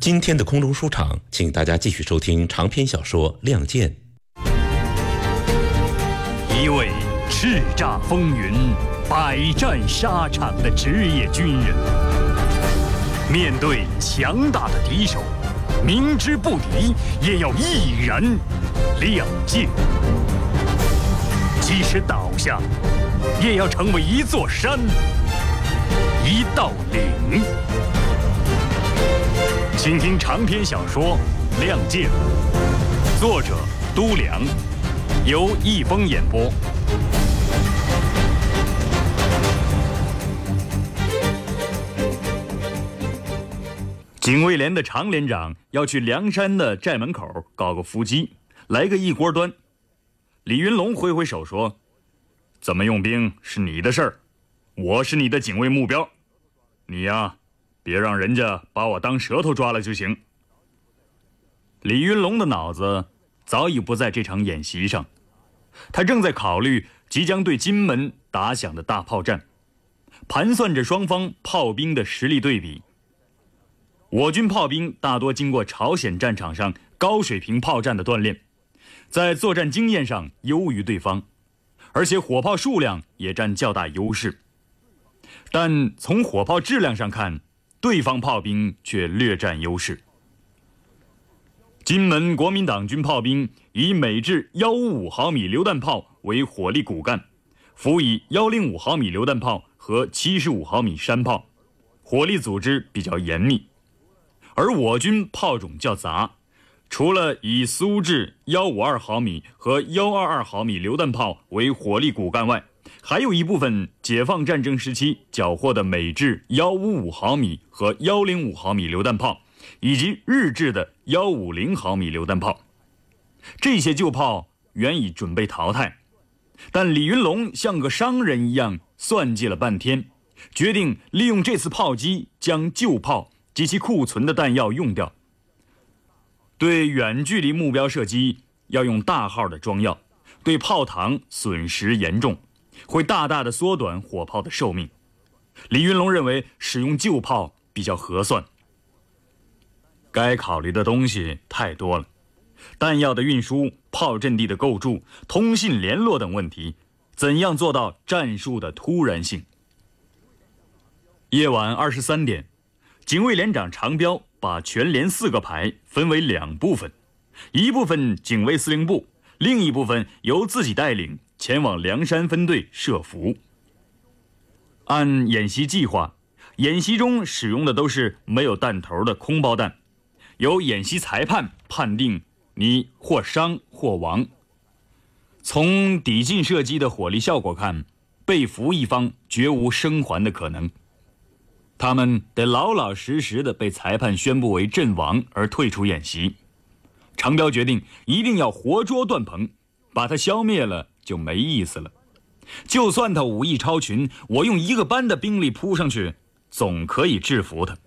今天的空中书场，请大家继续收听长篇小说《亮剑》。 一位叱咤风云、百战沙场的职业军人，面对强大的敌手，明知不敌也要毅然亮剑。即使倒下，也要成为一座山、一道岭。请听长篇小说《亮剑》，作者都良，由易峰演播。警卫连的常连长要去梁山的寨门口搞个伏击，来个一锅端。李云龙挥挥手说：“怎么用兵是你的事儿，我是你的警卫目标，你呀，别让人家把我当舌头抓了就行。”李云龙的脑子早已不在这场演习上，他正在考虑即将对金门打响的大炮战，盘算着双方炮兵的实力对比。我军炮兵大多经过朝鲜战场上高水平炮战的锻炼，在作战经验上优于对方，而且火炮数量也占较大优势。但从火炮质量上看，对方炮兵却略占优势。金门国民党军炮兵以美制155毫米榴弹炮为火力骨干，辅以105毫米榴弹炮和75毫米山炮，火力组织比较严密。而我军炮种较杂，除了以苏制152毫米和122毫米榴弹炮为火力骨干外，还有一部分解放战争时期缴获的美制155毫米和105毫米榴弹炮，以及日制的150毫米榴弹炮。这些旧炮原已准备淘汰，但李云龙像个商人一样算计了半天，决定利用这次炮击将旧炮及其库存的弹药用掉。对远距离目标射击要用大号的装药，对炮膛损失严重，会大大的缩短火炮的寿命。李云龙认为使用旧炮比较合算。该考虑的东西太多了，弹药的运输、炮阵地的构筑、通信联络等问题，怎样做到战术的突然性？夜晚23点，警卫连长常彪把全连4个排分为2部分，一部分警卫司令部，另一部分由自己带领前往梁山分队设伏。按演习计划，演习中使用的都是没有弹头的空包弹，由演习裁判判定你或伤或亡。从抵近射击的火力效果看，被俘一方绝无生还的可能，他们得老老实实的被裁判宣布为阵亡而退出演习。常彪决定一定要活捉段鹏，把他消灭了就没意思了。就算他武艺超群，我用1个班的兵力扑上去，总可以制服他。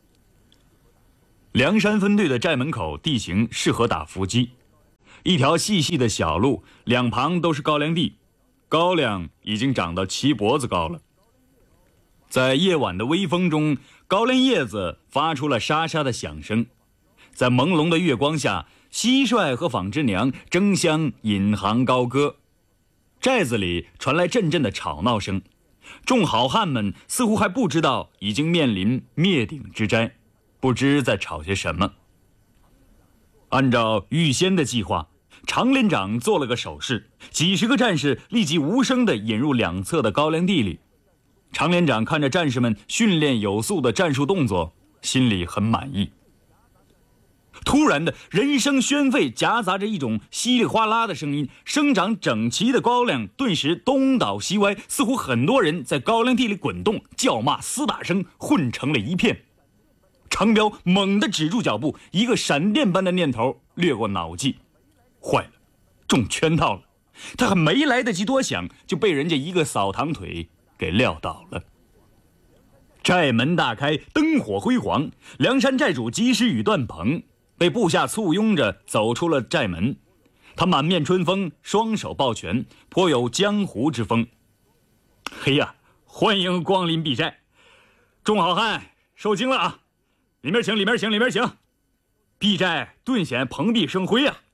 梁山分队的寨门口地形适合打伏击，一条细细的小路，两旁都是高粱地，高粱已经长到齐脖子高了。在夜晚的微风中，高粱叶子发出了沙沙的响声。在朦胧的月光下，蟋蟀和纺织娘争相引吭高歌。寨子里传来阵阵的吵闹声，众好汉们似乎还不知道已经面临灭顶之灾，不知在吵些什么。按照预先的计划，常连长做了个手势，几十个战士立即无声地引入两侧的高粱地里。常连长看着战士们训练有素的战术动作，心里很满意。突然的人声喧沸夹杂着一种稀里哗啦的声音，生长整齐的高粱顿时东倒西歪，似乎很多人在高粱地里滚动，叫骂厮打声混成了一片。常彪猛地止住脚步，一个闪电般的念头掠过脑际，坏了，中圈套了。他还没来得及多想，就被人家一个扫堂腿给撂倒了。寨门大开，灯火辉煌，梁山寨主及时雨段鹏被部下簇拥着走出了寨门。他满面春风，双手抱拳，颇有江湖之风。嘿呀，欢迎光临敝寨，众好汉受惊了啊！ 里面请，里面请，里面请。毕寨顿显蓬荜生辉啊。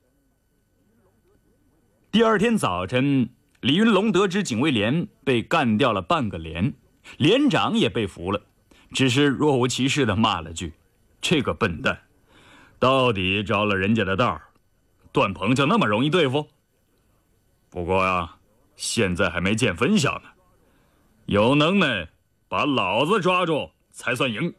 第二天早晨，李云龙得知警卫连被干掉了半个连，连长也被俘了，只是若无其事地骂了句：“这个笨蛋，到底着了人家的道，段鹏就那么容易对付？不过啊，现在还没见分晓呢，有能耐把老子抓住才算赢。”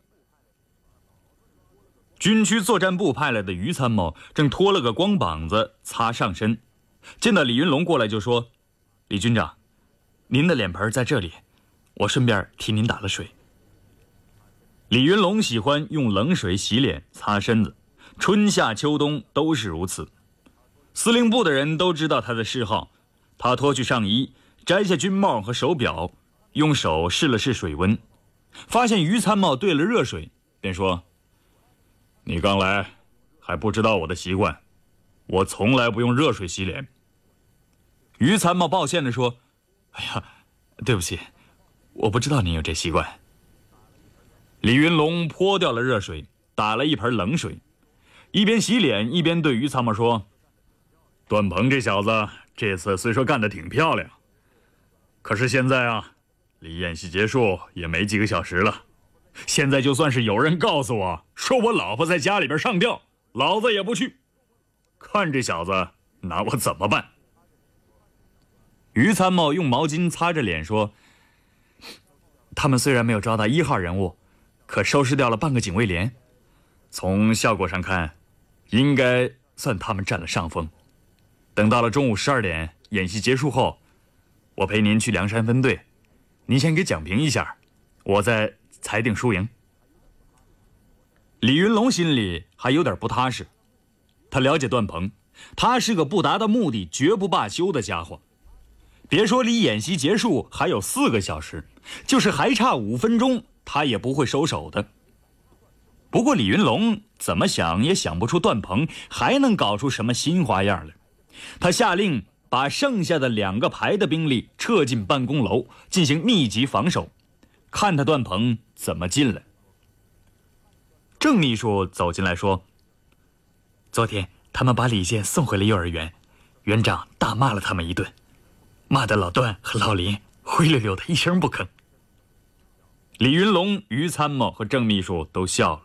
军区作战部派来的于参谋正脱了个光膀子擦上身，见到李云龙过来就说：“李军长，您的脸盆在这里，我顺便替您打了水。”李云龙喜欢用冷水洗脸擦身子，春夏秋冬都是如此。司令部的人都知道他的嗜好，他脱去上衣，摘下军帽和手表，用手试了试水温，发现于参谋兑了热水，便说：“你刚来还不知道我的习惯，我从来不用热水洗脸。”于参谋抱歉地说：“哎呀，对不起，我不知道您有这习惯。”李云龙泼掉了热水，打了一盆冷水，一边洗脸一边对于参谋说：“段鹏这小子这次虽说干得挺漂亮，可是现在啊，离演习结束也没几个小时了。现在就算是有人告诉我说我老婆在家里边上吊，老子也不去，看这小子拿我怎么办。”于参谋用毛巾擦着脸说：“他们虽然没有抓到1号人物，可收拾掉了半个警卫连，从效果上看，应该算他们占了上风。等到了中午12点，演习结束后，我陪您去梁山分队，您先给讲评一下，我再裁定输赢。”李云龙心里还有点不踏实，他了解段鹏，他是个不达到目的绝不罢休的家伙。别说离演习结束还有4个小时，就是还差5分钟，他也不会收手的。不过李云龙怎么想也想不出段鹏还能搞出什么新花样来。他下令把剩下的2个排的兵力撤进办公楼，进行密集防守，看他段鹏怎么进来。郑秘书走进来说：“昨天他们把李健送回了幼儿园，园长大骂了他们一顿，骂得老段和老林灰溜溜的一声不吭。”李云龙、于参谋和郑秘书都笑了。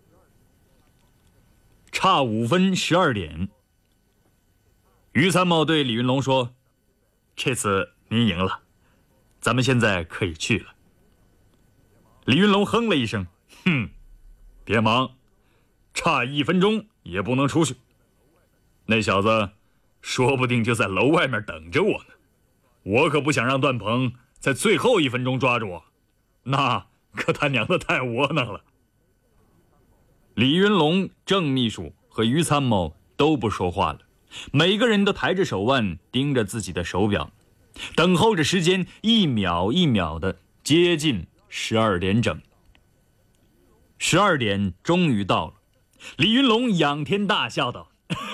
差5分12点，于参谋对李云龙说：“这次您赢了，咱们现在可以去了。”李云龙哼了一声：“哼，别忙，差1分钟也不能出去。那小子说不定就在楼外面等着我呢，我可不想让段鹏在最后1分钟抓住我，那可他娘的太窝囊了。”李云龙、郑秘书和于参谋都不说话了，每个人都抬着手腕盯着自己的手表，等候着时间一秒一秒的接近12点整。12点终于到了，李云龙仰天大笑道：“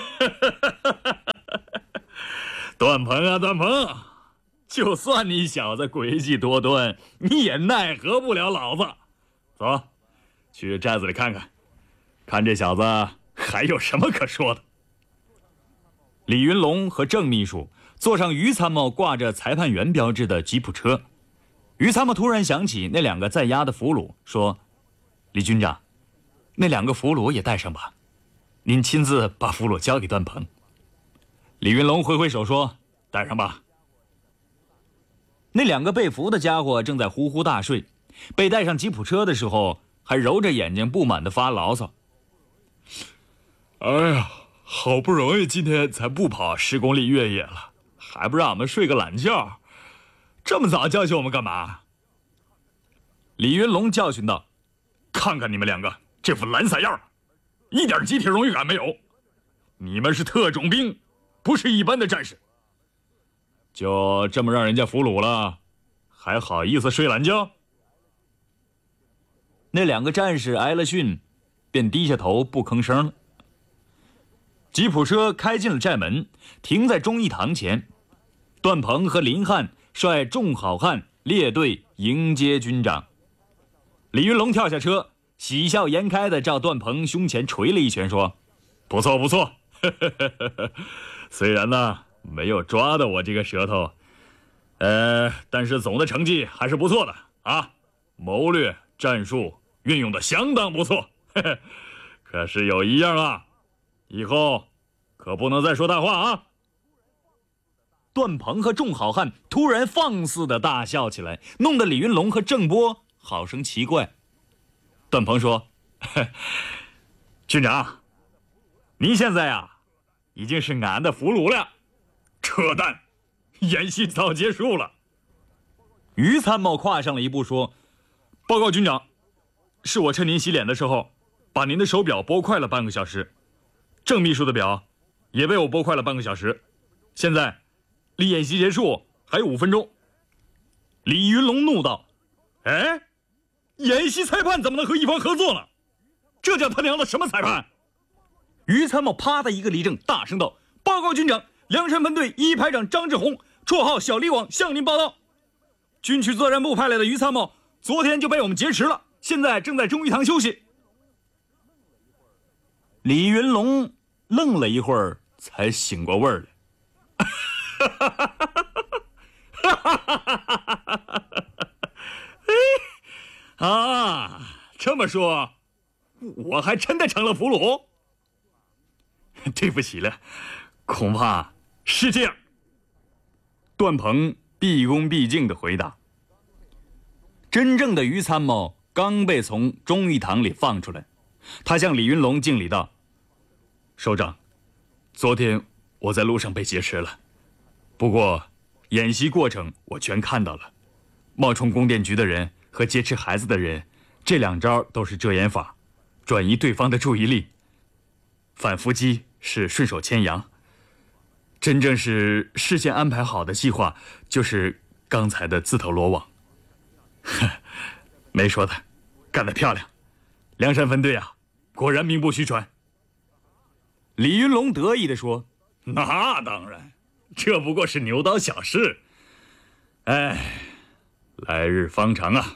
段鹏啊，段鹏，就算你小子诡计多端，你也奈何不了老子。走，去寨子里看看，看这小子还有什么可说的。”李云龙和郑秘书坐上于参谋挂着裁判员标志的吉普车。于参谋突然想起那2个在押的俘虏，说：“李军长，那2个俘虏也带上吧，您亲自把俘虏交给段鹏。”李云龙挥挥手说：“带上吧。”那2个被俘的家伙正在呼呼大睡，被带上吉普车的时候还揉着眼睛不满地发牢骚：“哎呀，好不容易今天才不跑10公里越野了，还不让我们睡个懒觉，这么早叫醒我们干嘛？”李云龙教训道：“看看你们2个这副懒散样，一点集体荣誉感没有。你们是特种兵，不是一般的战士。就这么让人家俘虏了，还好意思睡懒觉？”那2个战士挨了训，便低下头不吭声了。吉普车开进了寨门，停在忠义堂前。段鹏和林汉率众好汉列队迎接军长。李云龙跳下车， 喜笑颜开地照段鹏胸前捶了一拳，说：“不错不错，虽然呢没有抓到我这个舌头，但是总的成绩还是不错的啊，谋略战术运用的相当不错。可是有一样啊，以后可不能再说大话啊！”段鹏和众好汉突然放肆地大笑起来，弄得李云龙和郑波好生奇怪。段鹏说：“军长，您现在啊，已经是俺的俘虏了。”扯淡，演习早结束了。于参谋跨上了一步说：“报告军长，是我趁您洗脸的时候，把您的手表拨快了半个小时，郑秘书的表也被我拨快了半个小时。现在离演习结束还有5分钟。”李云龙怒道：“哎，演习裁判怎么能和一方合作呢？这叫他娘的什么裁判？”于参谋啪的一个立正，大声道：“报告军长，梁山分队一排长张志宏，绰号小李网，向您报道，军区作战部派来的于参谋昨天就被我们劫持了，现在正在忠义堂休息。”李云龙愣了一会儿，才醒过味儿来。这么说，我还真的成了俘虏？对不起了，恐怕是这样。段鹏毕恭毕敬地回答。真正的于参谋刚被从忠义堂里放出来，他向李云龙敬礼道：“首长，昨天我在路上被劫持了，不过演习过程我全看到了，冒充供电局的人和劫持孩子的人，这2招都是遮掩法，转移对方的注意力。反伏击是顺手牵羊，真正是事先安排好的计划，就是刚才的自投罗网。没说的，干得漂亮！梁山分队啊，果然名不虚传。”李云龙得意地说：“那当然，这不过是牛刀小试。哎，来日方长啊。”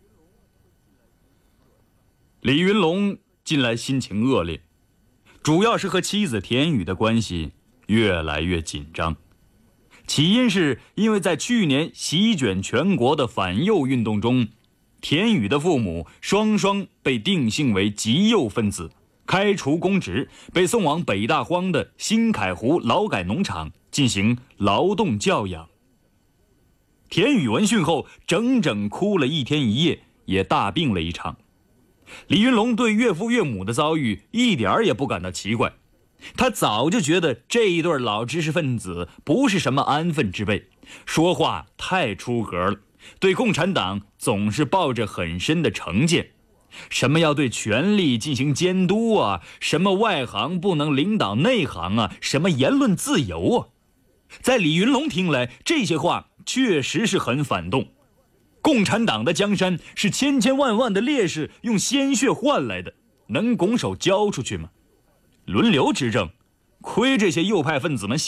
李云龙近来心情恶劣，主要是和妻子田雨的关系越来越紧张。起因是因为在去年席卷全国的反右运动中，田雨的父母双双被定性为极右分子，开除公职，被送往北大荒的新凯湖劳改农场进行劳动教养。田雨闻讯后整整哭了1天1夜，也大病了一场。李云龙对岳父岳母的遭遇一点也不感到奇怪，他早就觉得这一对老知识分子不是什么安分之辈，说话太出格了，对共产党总是抱着很深的成见，什么要对权力进行监督啊，什么外行不能领导内行啊，什么言论自由啊，在李云龙听来，这些话确实是很反动。共产党的江山是千千万万的烈士用鲜血换来的，能拱手交出去吗？轮流执政，亏这些右派分子们